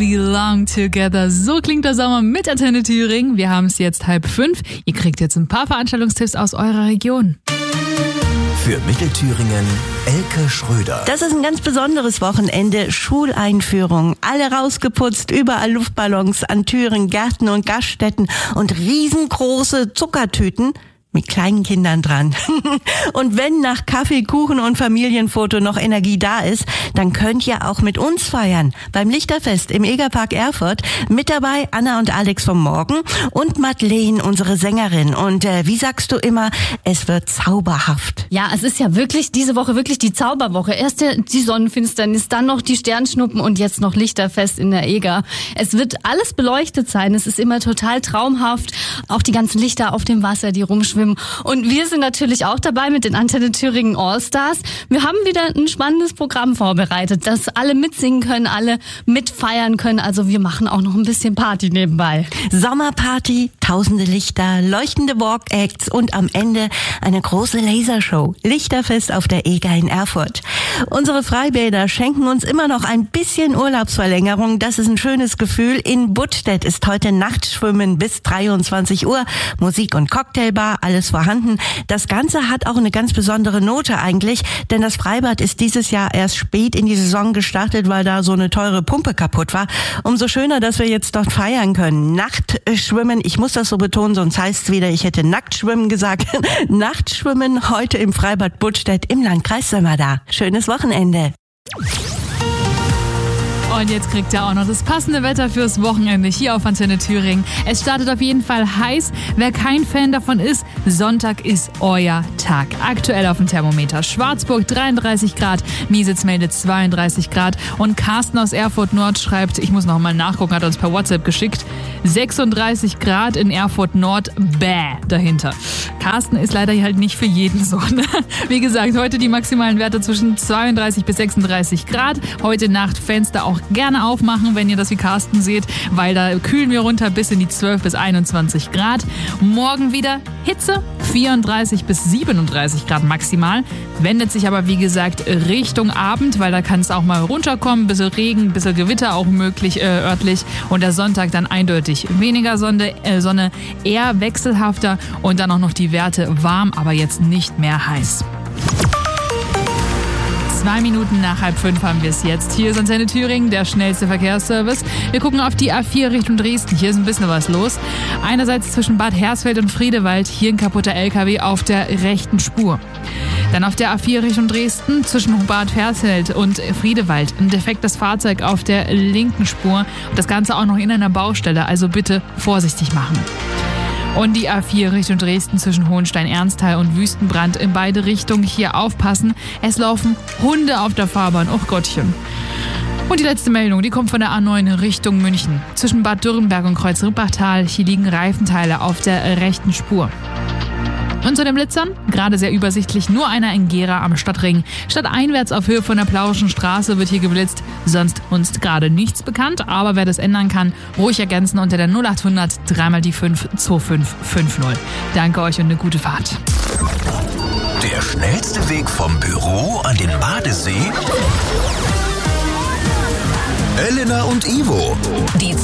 Belong Together. So klingt der Sommer mit Antenne Thüringen. Wir haben es jetzt 4:30. Ihr kriegt jetzt ein paar Veranstaltungstipps aus eurer Region. Für Mittelthüringen Elke Schröder. Das ist ein ganz besonderes Wochenende. Schuleinführung. Alle rausgeputzt, überall Luftballons an Türen, Gärten und Gaststätten und riesengroße Zuckertüten mit kleinen Kindern dran. Und wenn nach Kaffee, Kuchen und Familienfoto noch Energie da ist, dann könnt ihr auch mit uns feiern. Beim Lichterfest im Egerpark Erfurt. Mit dabei Anna und Alex vom Morgen und Madeleine, unsere Sängerin. Und wie sagst du immer, es wird zauberhaft. Ja, es ist ja wirklich diese Woche wirklich die Zauberwoche. Erst die Sonnenfinsternis, dann noch die Sternschnuppen und jetzt noch Lichterfest in der Eger. Es wird alles beleuchtet sein. Es ist immer total traumhaft. Auch die ganzen Lichter auf dem Wasser, die rumschwimmen. Und wir sind natürlich auch dabei mit den Antenne Thüringen Allstars. Wir haben wieder ein spannendes Programm vorbereitet, dass alle mitsingen können, alle mitfeiern können. Also wir machen auch noch ein bisschen Party nebenbei. Sommerparty, tausende Lichter, leuchtende Walk-Acts und am Ende eine große Lasershow. Lichterfest auf der Eger in Erfurt. Unsere Freibäder schenken uns immer noch ein bisschen Urlaubsverlängerung. Das ist ein schönes Gefühl. In Buttstedt ist heute Nachtschwimmen bis 23 Uhr. Musik- und Cocktailbar, alles vorhanden. Das Ganze hat auch eine ganz besondere Note eigentlich, denn das Freibad ist dieses Jahr erst spät in die Saison gestartet, weil da so eine teure Pumpe kaputt war. Umso schöner, dass wir jetzt dort feiern können. Nachtschwimmen, ich muss das so betonen, sonst heißt es wieder, ich hätte Nacktschwimmen gesagt. Nachtschwimmen heute im Freibad Buttstedt im Landkreis Sömmerda. Schönes Wochenende. Und jetzt kriegt ihr auch noch das passende Wetter fürs Wochenende hier auf Antenne Thüringen. Es startet auf jeden Fall heiß. Wer kein Fan davon ist, Sonntag ist euer Tag. Aktuell auf dem Thermometer. Schwarzburg 33 Grad, Miesitz meldet 32 Grad und Carsten aus Erfurt Nord schreibt, ich muss noch mal nachgucken, hat uns per WhatsApp geschickt, 36 Grad in Erfurt Nord, bäh, dahinter. Carsten ist leider halt nicht für jeden so. Ne? Wie gesagt, heute die maximalen Werte zwischen 32 bis 36 Grad. Heute Nacht Fenster auch gerne aufmachen, wenn ihr das wie Carsten seht, weil da kühlen wir runter bis in die 12 bis 21 Grad. Morgen wieder Hitze, 34 bis 37 Grad maximal. Wendet sich aber wie gesagt Richtung Abend, weil da kann es auch mal runterkommen, ein bisschen Regen, ein bisschen Gewitter auch möglich örtlich. Und der Sonntag dann eindeutig weniger Sonne, eher wechselhafter und dann auch noch die Werte warm, aber jetzt nicht mehr heiß. 2 Minuten nach 4:30 haben wir es jetzt. Hier ist Antenne Thüringen, der schnellste Verkehrsservice. Wir gucken auf die A4 Richtung Dresden. Hier ist ein bisschen was los. Einerseits zwischen Bad Hersfeld und Friedewald. Hier ein kaputter LKW auf der rechten Spur. Dann auf der A4 Richtung Dresden zwischen Bad Hersfeld und Friedewald. Ein defektes Fahrzeug auf der linken Spur. Das Ganze auch noch in einer Baustelle. Also bitte vorsichtig machen. Und die A4 Richtung Dresden zwischen Hohenstein-Ernsthal und Wüstenbrand in beide Richtungen. Hier aufpassen. Es laufen Hunde auf der Fahrbahn. Och Gottchen. Und die letzte Meldung, die kommt von der A9 Richtung München. Zwischen Bad Dürrenberg und Kreuz-Rippachtal. Hier liegen Reifenteile auf der rechten Spur. Und zu den Blitzern, gerade sehr übersichtlich, nur einer in Gera am Stadtring. Stadteinwärts auf Höhe von der Plauischen Straße wird hier geblitzt, sonst uns gerade nichts bekannt. Aber wer das ändern kann, ruhig ergänzen unter der 0800 3 die 5 2550. Danke euch und eine gute Fahrt. Der schnellste Weg vom Büro an den Badesee? Elena und Ivo. Die